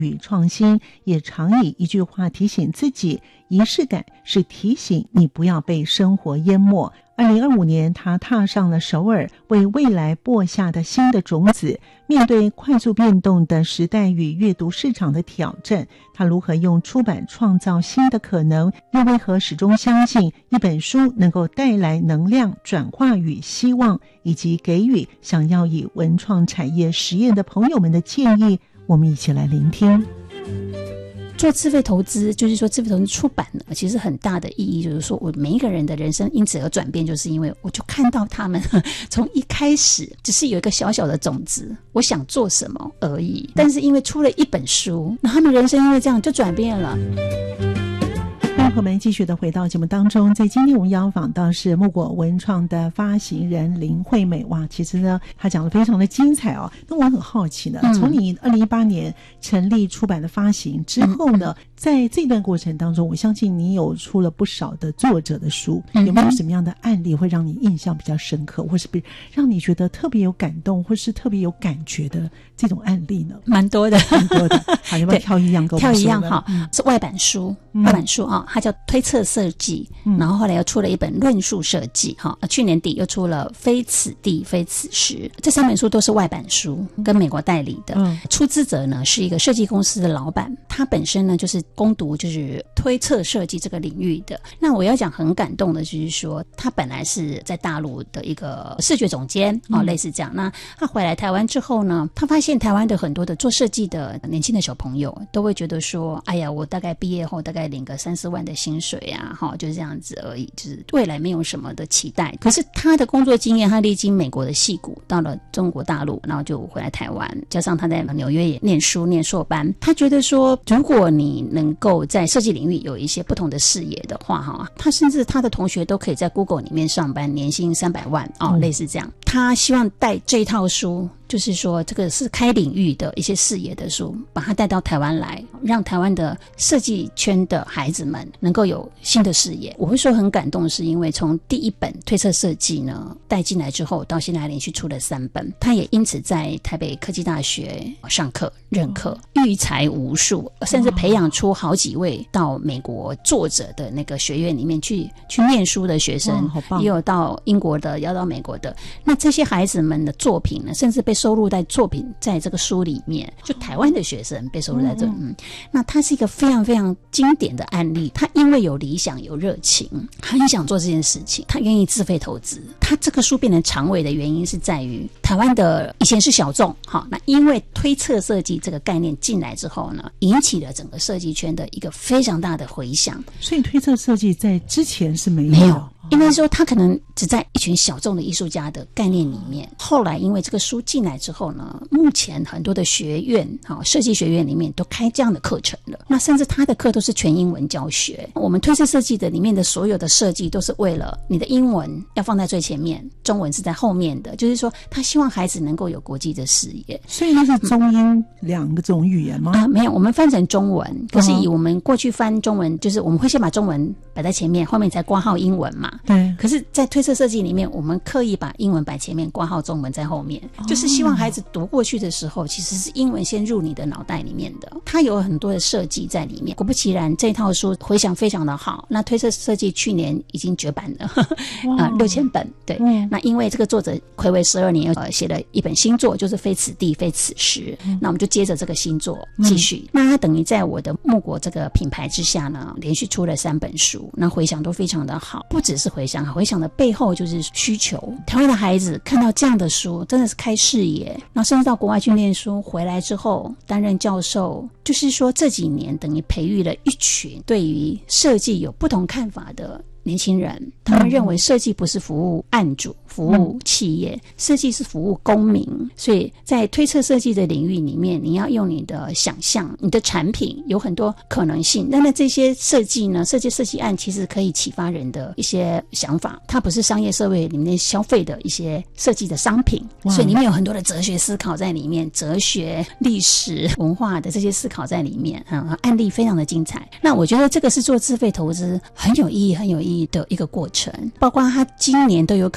与创新，也常以一句话提醒自己，仪式感是提醒你不要被生活淹没。2025年，他踏上了首尔，为未来播下的新的种子。面对快速变动的时代与阅读市场的挑战，他如何用出版创造新的可能，又为何始终相信一本书能够带来能量转化与希望，以及给予想要以文创产业实验的朋友们的建议，我们一起来聆听。 做自费投资，就是说自费投资出版呢，其实很大的意义就是说，我每一个人的人生因此而转变，就是因为我就看到他们从一开始只是有一个小小的种子，我想做什么而已，但是因为出了一本书，那他们人生因为这样就转变了。 朋友们继续的回到节目当中，在今天我们邀访到是木果文创的发行人林惠美。哇，其实呢她讲的非常的精彩哦。那我很好奇呢，从你2018年成立出版的发行之后呢，在这段过程当中，我相信你有出了不少的作者的书，有没有什么样的案例会让你印象比较深刻，或是让你觉得特别有感动，或是特别有感觉的这种案例呢？ 蛮多的。 好，有没有挑一样跟我们说？挑一样哈， 是外版书，外版书啊，它叫推测设计，然后后来又出了一本论述设计，去年底又出了非此地非此时，这3本书都是外版书，跟美国代理的。出资者呢是一个设计公司的老板，他本身呢就是攻读就是推测设计这个领域的。那我要讲很感动的就是说，他本来是在大陆的一个视觉总监类似这样。那他回来台湾之后呢，他发现台湾的很多的做设计的年轻的小朋友都会觉得说，哎呀，我大概毕业后大概领个3-4万的薪水啊，就是这样子而已，就是未来没有什么的期待。可是他的工作经验，他历经美国的矽谷，到了中国大陆，然后就回来台湾，加上他在纽约也念书念硕班，他觉得说，如果你能够在设计领域有一些不同的视野的话，他甚至他的同学都可以在 Google 里面上班，年薪300万类似这样。他希望带这一套书，就是说这个是开领域的一些视野的书，把它带到台湾来，让台湾的设计圈的孩子们能够有新的视野。我会说很感动，是因为从第一本推测设计呢带进来之后，到现在连续出了3本，他也因此在台北科技大学上课任课，育才无数，甚至培养出好几位到美国作者的那个学院里面去念书的学生，也有到英国的，也有到美国的。那这些孩子们的作品呢，甚至被收录在作品在这个书里面，就台湾的学生被收录在这那它是一个非常非常经典的案例。他因为有理想有热情，他很想做这件事情，他愿意自费投资。他这个书变成长尾的原因是在于台湾的以前是小众，那因为推测设计这个概念进来之后呢，引起了整个设计圈的一个非常大的回响。 所以推测设计在之前是没有应该说他可能只在一群小众的艺术家的概念里面，后来因为这个书进来之后呢，目前很多的学院设计学院里面都开这样的课程了，那甚至他的课都是全英文教学。我们推测设计的里面的所有的设计都是为了你的英文要放在最前面，中文是在后面的，就是说他希望孩子能够有国际的视野。 所以那是中英两个种语言吗？ 没有，我们翻成中文，可是以我们过去翻中文，就是我们会先把中文摆在前面，后面才括号英文嘛。 对， 可是在推测设计里面，我们刻意把英文摆前面，括号中文在后面，就是希望孩子读过去的时候，其实是英文先入你的脑袋里面的。它有很多的设计在里面。果不其然，这套书回响非常的好。那推测设计去年已经绝版了，6000本。对，那因为这个作者睽违12年写了一本新作，就是非此地非此时。那我们就接着这个新作继续。那它等于在我的木果这个品牌之下呢，连续出了3本书，那回响都非常的好。不只是回响好，回响的背后就是需求。台湾的孩子看到这样的书真的是开视野，然后甚至到国外去念书，回来之后担任教授，就是说这几年等于培育了一群对于设计有不同看法的年轻人。他们认为设计不是服务案主服务企业，设计是服务公民。所以在推测设计的领域里面，你要用你的想象，你的产品有很多可能性。那这些设计呢，设计案其实可以启发人的一些想法，它不是商业社会里面消费的一些设计的商品，所以里面有很多的哲学思考在里面，哲学历史文化的这些思考在里面，案例非常的精彩。那我觉得这个是做自费投资很有意义的一个过程，包括它今年都有可能被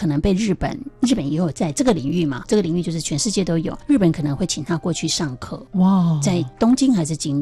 日本也有在这个领域嘛，这个领域就是全世界都有，日本可能会请他过去上课。 哇， 在东京还是京